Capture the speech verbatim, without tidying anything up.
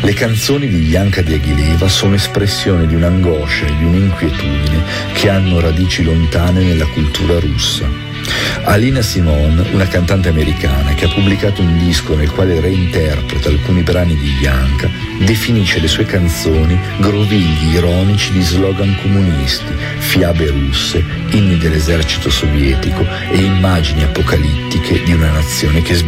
Le canzoni di Janka Diaghilev sono espressione di un'angoscia e di un'inquietudine che hanno radici lontane nella cultura russa. Alina Simone, una cantante americana che ha pubblicato un disco nel quale reinterpreta alcuni brani di Janka, definisce le sue canzoni grovigli ironici di slogan comunisti, fiabe russe, inni dell'esercito sovietico e immagini apocalittiche di una nazione che sbircia.